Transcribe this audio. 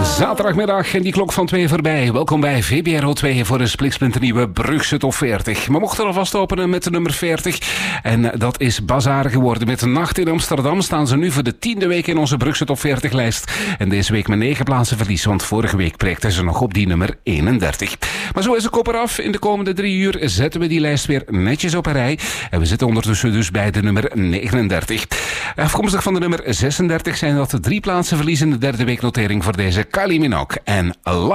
Zaterdagmiddag en die klok van 2 voorbij. Welkom bij VBRO 2 voor een spliksplinternieuwe Brugse Top 40. We mochten alvast openen met de nummer 40. En dat is Bazaar geworden. Met de Nacht in Amsterdam staan ze nu voor de 10e week in onze Brugse Top 40 lijst. En deze week met 9 plaatsen verlies, want vorige week prijkten ze nog op die nummer 31. Maar zo is de kop eraf. In de komende 3 uur zetten we die lijst weer netjes op een rij. En we zitten ondertussen dus bij de nummer 39. Afkomstig van de nummer 36 zijn dat 3 plaatsen verlies in de 3e weeknotering voor deze Kylie Minogue en